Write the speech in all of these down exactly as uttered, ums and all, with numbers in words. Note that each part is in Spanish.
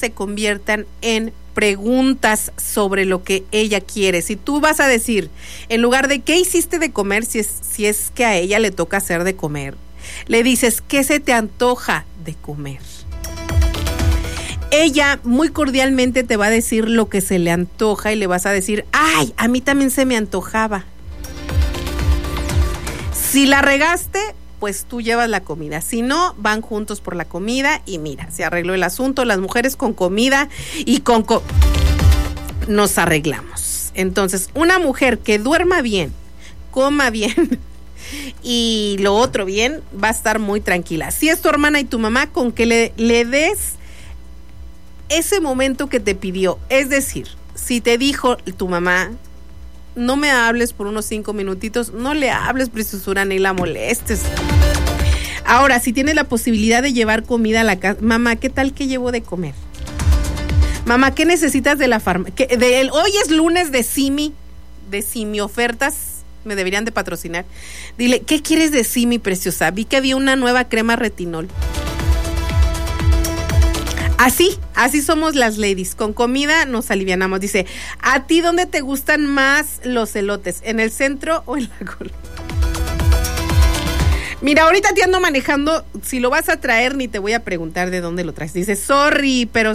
se conviertan en preguntas sobre lo que ella quiere. Si tú vas a decir, en lugar de ¿qué hiciste de comer? Si es, si es que a ella le toca hacer de comer, le dices, ¿qué se te antoja de comer? Ella muy cordialmente te va a decir lo que se le antoja y le vas a decir, ¡ay, a mí también se me antojaba! Si la regaste, pues tú llevas la comida. Si no, van juntos por la comida y mira, se arregló el asunto. Las mujeres con comida y con... Co- nos arreglamos. Entonces, una mujer que duerma bien, coma bien y lo otro bien, va a estar muy tranquila. Si es tu hermana y tu mamá, con que le, le des ese momento que te pidió. Es decir, si te dijo tu mamá, no me hables por unos cinco minutitos, no le hables, preciosura, ni la molestes. Ahora, si tienes la posibilidad de llevar comida a la casa, mamá, ¿qué tal que llevo de comer? Mamá, ¿qué necesitas de la farmacia? De hoy es lunes de Simi, de Simi ofertas, me deberían de patrocinar. Dile, ¿qué quieres de Simi, preciosa? Vi que había una nueva crema retinol. Así, así somos las ladies. Con comida nos alivianamos. Dice, ¿a ti dónde te gustan más los elotes? ¿En el centro o en la cola? Mira, ahorita te ando manejando. Si lo vas a traer, ni te voy a preguntar de dónde lo traes. Dice, sorry, pero...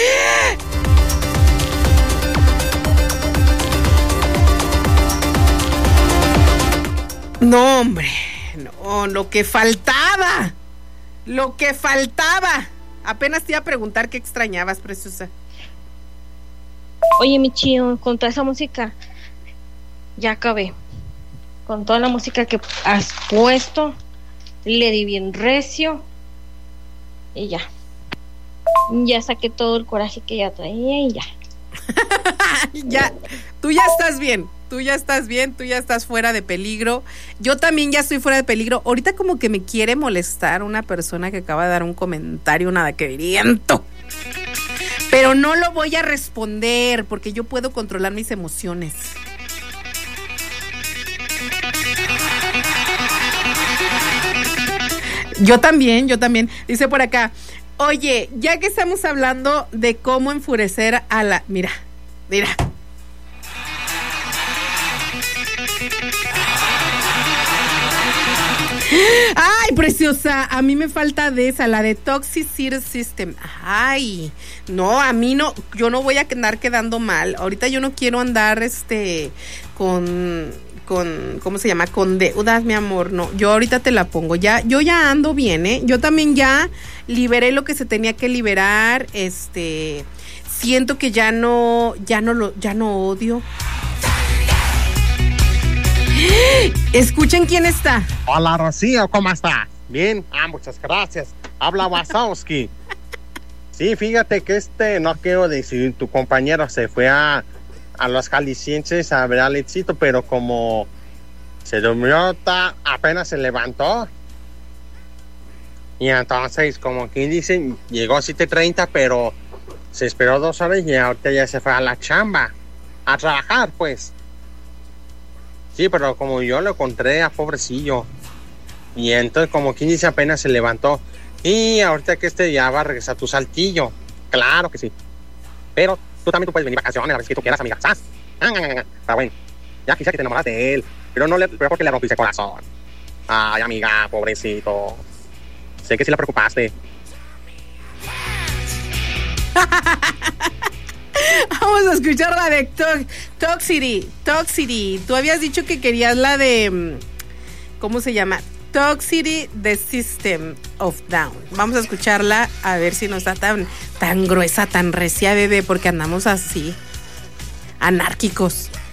No, hombre. No, lo que faltaba. Lo que faltaba. Apenas te iba a preguntar qué extrañabas, preciosa. Oye, mi chío, con toda esa música ya acabé. Con toda la música que has puesto, le di bien recio y ya. Ya saqué todo el coraje que ya traía y ya. Ya, tú ya estás bien. Tú ya estás bien, tú ya estás fuera de peligro. Yo también ya estoy fuera de peligro. Ahorita como que me quiere molestar una persona que acaba de dar un comentario nada que viento. Pero no lo voy a responder porque yo puedo controlar mis emociones. Yo también, yo también. Dice por acá, oye, ya que estamos hablando de cómo enfurecer a la... Mira, mira. Ay, preciosa, a mí me falta de esa, la de Toxicity System. Ay, no, a mí no, yo no voy a andar quedando mal. Ahorita yo no quiero andar este con con ¿cómo se llama? Con deudas, mi amor. No, yo ahorita te la pongo. Ya yo ya ando bien, ¿eh? Yo también ya liberé lo que se tenía que liberar. Este, siento que ya no ya no lo ya no odio. Escuchen quién está. Hola, Rocío, ¿cómo estás? Bien, ah, muchas gracias. Habla Wazowski. Sí, fíjate que este, no quiero decir, tu compañero se fue a, a los Jaliscienses a ver al éxito, pero como se durmió, ta, apenas se levantó. Y entonces, como quien dice, llegó a siete treinta, pero se esperó dos horas y ahorita ya se fue a la chamba, a trabajar, pues. Sí, pero como yo lo encontré a pobrecillo. Y entonces, como quien dice, apenas se levantó. Y ahorita que este ya va a regresar a tu Saltillo. Claro que sí. Pero tú también tú puedes venir vacaciones a ver si tú quieras, amiga. ¿Sabes? Está bueno. Ya quisiera que te enamoras de él. Pero no le, pero porque le rompiste el corazón. Ay, amiga, pobrecito. Sé que sí la preocupaste. Vamos a escuchar la de to- Toxicity. Toxicity. Tú habías dicho que querías la de... ¿Cómo se llama? Toxicity, The System of Down. Vamos a escucharla a ver si no está tan, tan gruesa, tan recia, bebé, porque andamos así, anárquicos.